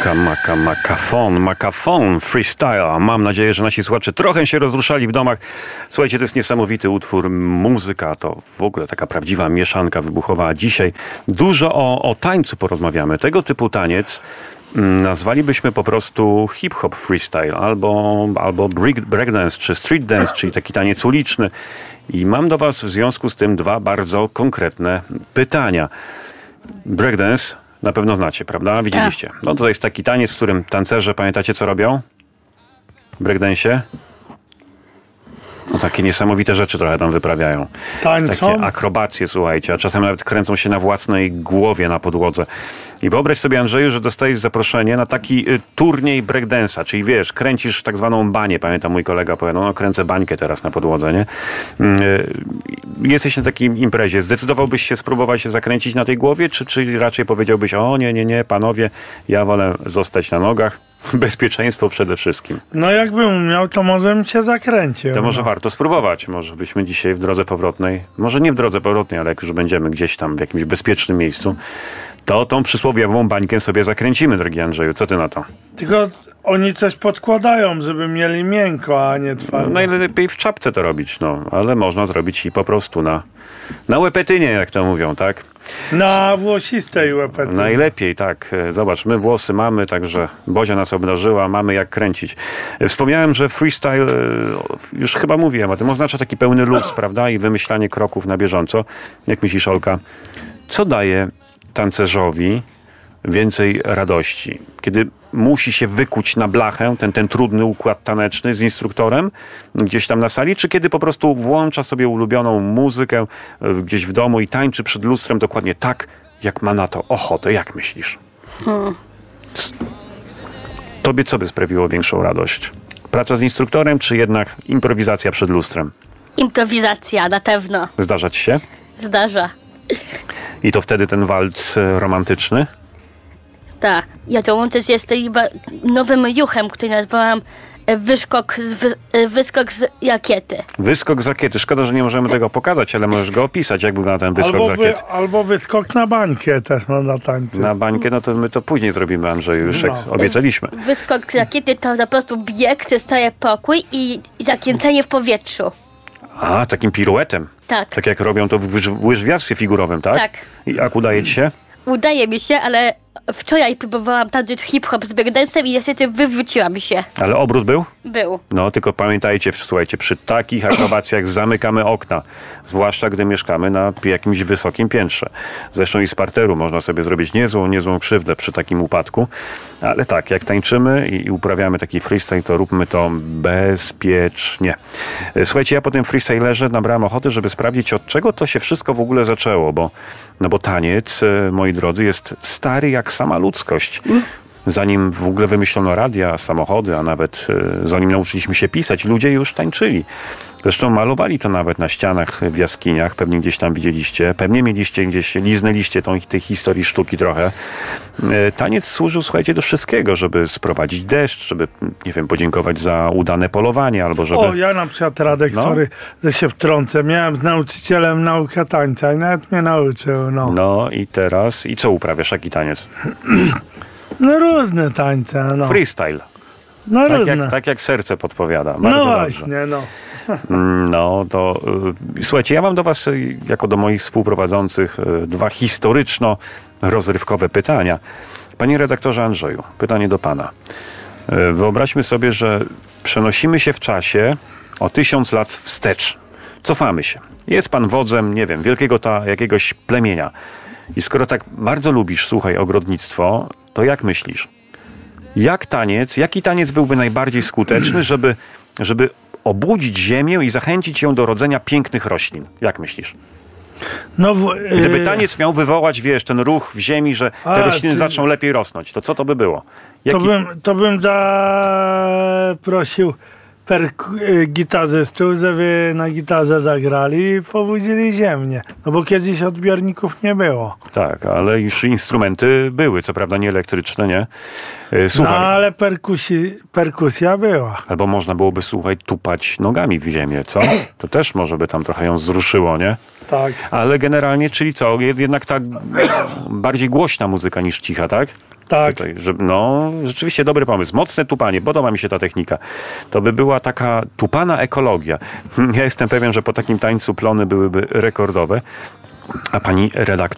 Makafon, freestyle. Mam nadzieję, że nasi słuchacze trochę się rozruszali w domach. Słuchajcie, to jest niesamowity utwór. Muzyka to w ogóle taka prawdziwa mieszanka wybuchowa. Dzisiaj dużo o tańcu porozmawiamy. Tego typu taniec nazwalibyśmy po prostu hip-hop freestyle albo breakdance czy street dance, czyli taki taniec uliczny. I mam do was w związku z tym dwa bardzo konkretne pytania. Breakdance na pewno znacie, prawda? Widzieliście. No to jest taki taniec, w którym tancerze, pamiętacie co robią? W breakdance'ie? No takie niesamowite rzeczy trochę tam wyprawiają. Tańczą? Takie akrobacje, słuchajcie, a czasem nawet kręcą się na własnej głowie na podłodze. I wyobraź sobie, Andrzeju, że dostajesz zaproszenie na taki turniej breakdance'a, czyli wiesz, kręcisz tak zwaną banię. Pamiętam, mój kolega powiedział, no kręcę bańkę teraz na podłodze, nie? Jesteś na takim imprezie. Zdecydowałbyś się spróbować się zakręcić na tej głowie, czy raczej powiedziałbyś, o nie, panowie, ja wolę zostać na nogach. Bezpieczeństwo przede wszystkim. No jakbym miał, to może bym się zakręcił. To może warto spróbować. Może byśmy dzisiaj w drodze powrotnej, może nie w drodze powrotnej, ale jak już będziemy gdzieś tam w jakimś bezpiecznym miejscu, to tą przysłowiową bańkę sobie zakręcimy, drogi Andrzeju. Co ty na to? Tylko oni coś podkładają, żeby mieli miękko, a nie twardo. No, najlepiej w czapce to robić, no. Ale można zrobić i po prostu na łepetynie, jak to mówią, tak? Na włosistej łepetynie. Najlepiej, tak. Zobacz, my włosy mamy, także Bozia nas obdarzyła, mamy jak kręcić. Wspomniałem, że freestyle, już chyba mówiłem o tym, oznacza taki pełny luz, prawda? I wymyślanie kroków na bieżąco. Jak myślisz, Olka, co daje tancerzowi więcej radości? Kiedy musi się wykuć na blachę ten trudny układ taneczny z instruktorem gdzieś tam na sali, czy kiedy po prostu włącza sobie ulubioną muzykę gdzieś w domu i tańczy przed lustrem dokładnie tak, jak ma na to ochotę? Jak myślisz? Tobie co by sprawiło większą radość? Praca z instruktorem, czy jednak improwizacja przed lustrem? Improwizacja, na pewno. Zdarza ci się? Zdarza. I to wtedy ten walc romantyczny? Tak. Ja to łączę się z tym nowym ruchem, który nazwałam wyskok z rakiety. Wyskok z rakiety. Szkoda, że nie możemy tego pokazać, ale możesz go opisać, jak wygląda ten wyskok z rakiety. Albo wyskok na bańkę też można tańczyć. Na bańkę, no to my to później zrobimy, Andrzeju, już jak obiecaliśmy. Wyskok z rakiety to po prostu bieg przez cały pokój i zakręcenie w powietrzu. A, takim piruetem. Tak. Tak jak robią to w łyżwiarstwie figurowym, tak? Tak. I jak udaje ci się? Udaje mi się, ale wczoraj próbowałam tańczyć hip-hop z breakdance'em i niestety wywróciłam się. Ale obrót był? Był. No, tylko pamiętajcie, słuchajcie, przy takich akrobacjach zamykamy okna. Zwłaszcza, gdy mieszkamy na jakimś wysokim piętrze. Zresztą i z parteru można sobie zrobić niezłą krzywdę przy takim upadku. Ale tak, jak tańczymy i uprawiamy taki freestyle, to róbmy to bezpiecznie. Słuchajcie, ja po tym freestylerze nabrałem ochoty, żeby sprawdzić, od czego to się wszystko w ogóle zaczęło, bo taniec, moi drodzy, jest stary jak sama ludzkość. Zanim w ogóle wymyślono radia, samochody, a nawet zanim nauczyliśmy się pisać, ludzie już tańczyli. Zresztą malowali to nawet na ścianach w jaskiniach, pewnie gdzieś tam widzieliście, pewnie mieliście gdzieś, liznęliście tej historii sztuki trochę. Taniec służył, słuchajcie, do wszystkiego, żeby sprowadzić deszcz, żeby, nie wiem, podziękować za udane polowanie, albo żeby... O, ja na przykład, Radek, sorry, że się wtrącę, miałem z nauczycielem naukę tańca i nawet mnie nauczył, No i teraz, i co uprawiasz, jaki taniec? No różne tańce, Freestyle. No różne. Tak jak serce podpowiada. Bardzo właśnie, No to słuchajcie, ja mam do was, jako do moich współprowadzących, dwa historyczno-rozrywkowe pytania. Panie redaktorze Andrzeju, pytanie do pana. Wyobraźmy sobie, że przenosimy się w czasie o 1000 lat wstecz. Cofamy się. Jest pan wodzem, nie wiem, wielkiego jakiegoś plemienia. I skoro tak bardzo lubisz, słuchaj, ogrodnictwo, to jak myślisz? Jaki taniec byłby najbardziej skuteczny, żeby obudzić ziemię i zachęcić ją do rodzenia pięknych roślin? Jak myślisz? Gdyby taniec miał wywołać, wiesz, ten ruch w ziemi, że te rośliny zaczną lepiej rosnąć, to co to by było? To bym zaprosił gitarzystów, żeby na gitarze zagrali i pobudzili ziemię. No bo kiedyś odbiorników nie było. Tak, ale już instrumenty były, co prawda nie elektryczne, nie? Słuchaj. No ale perkusja była. Albo można byłoby, słuchaj, tupać nogami w ziemię, co? To też może by tam trochę ją wzruszyło, nie? Tak. Ale generalnie, czyli co? Jednak ta bardziej głośna muzyka niż cicha, tak? Tak. Tutaj, no, rzeczywiście dobry pomysł. Mocne tupanie, podoba mi się ta technika. To by była taka tupana ekologia. Ja jestem pewien, że po takim tańcu plony byłyby rekordowe. A pani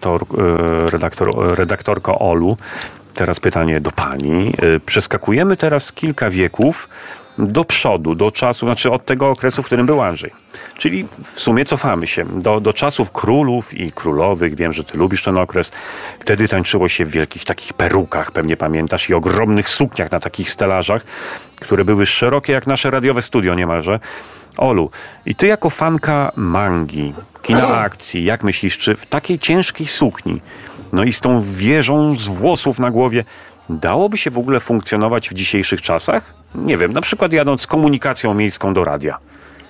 redaktorko Olu, teraz pytanie do pani. Przeskakujemy teraz kilka wieków do przodu, do czasu, znaczy od tego okresu, w którym był Andrzej. Czyli w sumie cofamy się do czasów królów i królowych. Wiem, że ty lubisz ten okres. Wtedy tańczyło się w wielkich takich perukach, pewnie pamiętasz, i ogromnych sukniach na takich stelażach, które były szerokie jak nasze radiowe studio niemalże. Olu, i ty jako fanka mangi, kina akcji, jak myślisz, czy w takiej ciężkiej sukni, no i z tą wieżą z włosów na głowie, dałoby się w ogóle funkcjonować w dzisiejszych czasach? Nie wiem, na przykład jadąc komunikacją miejską do radia.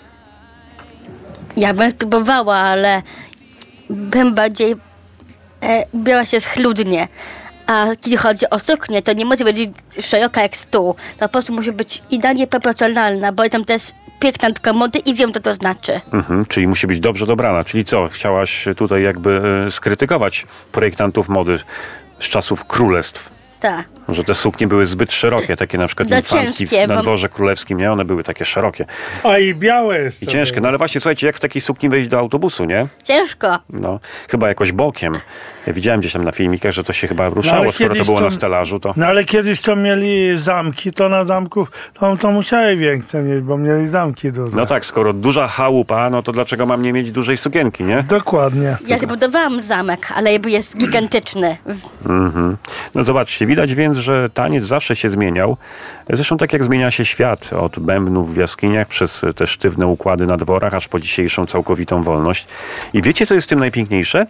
Ja bym spróbowała, ale bym bardziej ubiała się schludnie. A kiedy chodzi o suknię, to nie może być szeroka jak stół. To po prostu musi być idealnie proporcjonalna, bo tam też piękna tylko mody i wiem, co to znaczy. Czyli musi być dobrze dobrana. Czyli co, chciałaś tutaj jakby skrytykować projektantów mody z czasów królestw? Tak. Że te suknie były zbyt szerokie, takie na przykład infantki na dworze królewskim, nie? One były takie szerokie. A i białe jest. I ciężkie. No ale właśnie, słuchajcie, jak w takiej sukni wejść do autobusu, nie? Ciężko. No, chyba jakoś bokiem. Ja widziałem gdzieś tam na filmikach, że to się chyba ruszało, skoro to było na stelażu, to... No ale kiedyś to mieli zamki, to na zamków to musiały większe mieć, bo mieli zamki duże. No tak, skoro duża chałupa, no to dlaczego mam nie mieć dużej sukienki, nie? Dokładnie. Ja zbudowałam zamek, ale jest gigantyczny. No zobaczcie, widać więc, że taniec zawsze się zmieniał. Zresztą tak jak zmienia się świat, od bębnów w jaskiniach, przez te sztywne układy na dworach, aż po dzisiejszą całkowitą wolność. I wiecie, co jest w tym najpiękniejsze?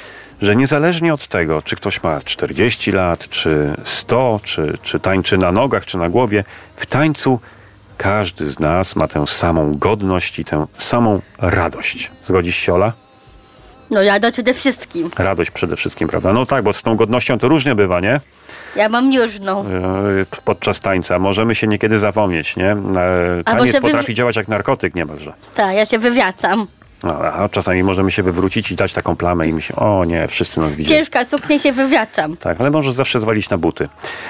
Że niezależnie od tego, czy ktoś ma 40 lat, czy 100, czy tańczy na nogach, czy na głowie, w tańcu każdy z nas ma tę samą godność i tę samą radość. Zgodzisz się, Ola? No radość przede wszystkim. Radość przede wszystkim, prawda? No tak, bo z tą godnością to różnie bywa, nie? Ja mam różną. Podczas tańca. Możemy się niekiedy zapomnieć, nie? Taniec potrafi działać jak narkotyk niemalże. Tak, ja się wywracam. A czasami możemy się wywrócić i dać taką plamę i myśleć, o nie, wszyscy nas widzą. Ciężka suknia, się wywracam. Tak, ale możesz zawsze zwalić na buty.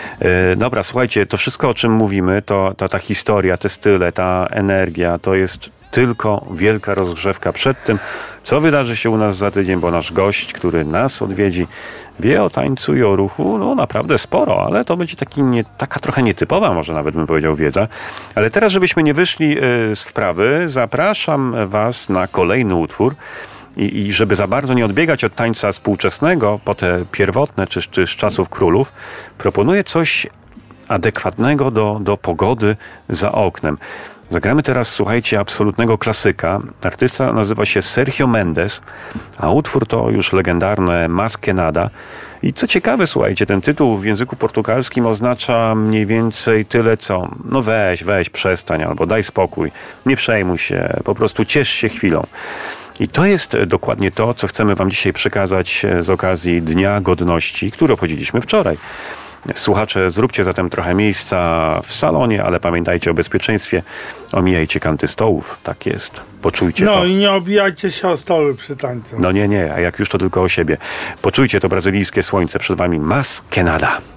Dobra, słuchajcie, to wszystko, o czym mówimy, to ta historia, te style, ta energia, to jest tylko wielka rozgrzewka przed tym, co wydarzy się u nas za tydzień, bo nasz gość, który nas odwiedzi, wie o tańcu i o ruchu, no naprawdę sporo, ale to będzie taka trochę nietypowa, może nawet bym powiedział, wiedza. Ale teraz, żebyśmy nie wyszli z wprawy, zapraszam was na kolejny utwór. I żeby za bardzo nie odbiegać od tańca współczesnego po te pierwotne czy z czasów królów, proponuję coś adekwatnego do pogody za oknem. Zagramy teraz, słuchajcie, absolutnego klasyka. Artysta nazywa się Sergio Mendes, a utwór to już legendarne Mas que Nada. I co ciekawe, słuchajcie, ten tytuł w języku portugalskim oznacza mniej więcej tyle, co no weź, przestań, albo daj spokój, nie przejmuj się, po prostu ciesz się chwilą. I to jest dokładnie to, co chcemy wam dzisiaj przekazać z okazji Dnia Godności, który obchodziliśmy wczoraj. Słuchacze, zróbcie zatem trochę miejsca w salonie, ale pamiętajcie o bezpieczeństwie. Omijajcie kanty stołów. Tak jest. Poczujcie to. No i nie obijajcie się o stoły przy tańcu. No nie, a jak już to tylko o siebie. Poczujcie to brazylijskie słońce. Przed wami Mas que Nada.